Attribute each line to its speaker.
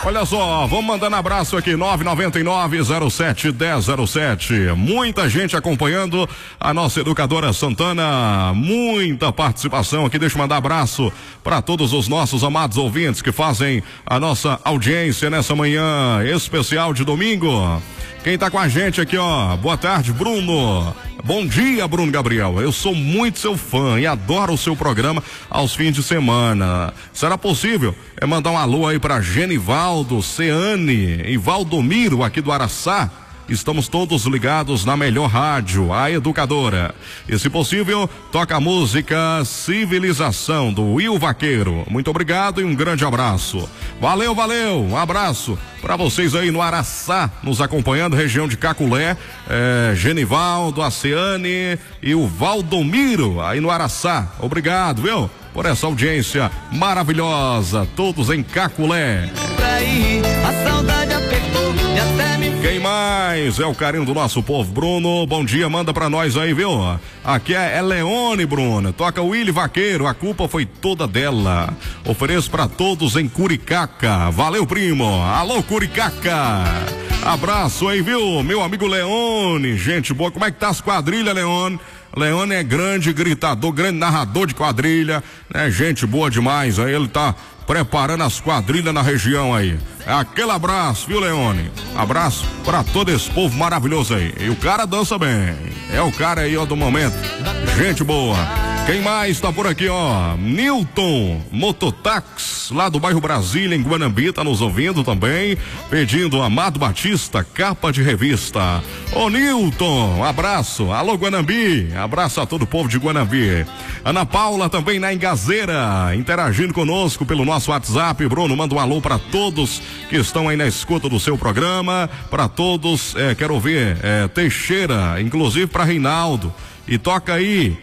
Speaker 1: Olha só, vamos mandando abraço aqui, 999-07-1007. Muita gente acompanhando a nossa educadora Santana, muita participação aqui. Deixa eu mandar abraço para todos os nossos amados ouvintes que fazem a nossa audiência nessa manhã especial de domingo. Quem tá com a gente aqui, ó, boa tarde, Bruno. Bom dia, Bruno Gabriel. Eu sou muito seu fã e adoro o seu programa aos fins de semana. Será possível mandar um alô aí pra Genivaldo, Ceane e Valdomiro aqui do Araçá? Estamos todos ligados na melhor rádio, a educadora. E se possível, toca a música Civilização, do Will Vaqueiro. Muito obrigado e um grande abraço. Valeu, valeu, um abraço para vocês aí no Araçá, nos acompanhando, região de Caculé, Genivaldo, a Ceane e o Valdomiro aí no Araçá. Obrigado, viu? Por essa audiência maravilhosa, todos em Caculé. A saudade apertou e até me... Quem mais é o carinho do nosso povo? Bruno, bom dia, manda pra nós aí, viu? Aqui é Leone, Bruno, toca o Willy Vaqueiro, a culpa foi toda dela. Ofereço pra todos em Curicaca. Valeu, primo. Alô, Curicaca. Abraço aí, viu? Meu amigo Leone, gente boa. Como é que tá as quadrilhas, Leone? Leone é grande gritador, grande narrador de quadrilha, né? Gente boa demais, aí ele tá preparando as quadrilhas na região aí. Aquele abraço, viu, Leone? Abraço pra todo esse povo maravilhoso aí. E o cara dança bem. É o cara aí, ó, do momento. Gente boa. Quem mais tá por aqui, ó? Newton Mototax, lá do bairro Brasília, em Guanambi, tá nos ouvindo também, pedindo Amado Batista, capa de revista. Ô Newton, abraço. Alô, Guanambi, abraço a todo o povo de Guanambi. Ana Paula também na Engazeira, interagindo conosco pelo nosso WhatsApp. Bruno, manda um alô pra todos que estão aí na escuta do seu programa, pra todos, quero ouvir Teixeira, inclusive pra Reinaldo. E toca aí